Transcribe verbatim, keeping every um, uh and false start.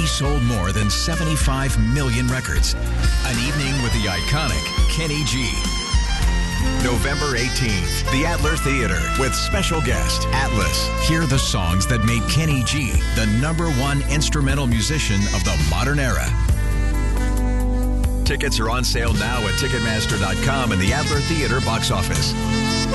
sold more than seventy-five million records. An evening with the iconic Kenny G. November eighteenth, the Adler Theater with special guest Atlas. Hear the songs that made Kenny G the number one instrumental musician of the modern era. Tickets are on sale now at Ticketmaster dot com and the Adler Theater box office.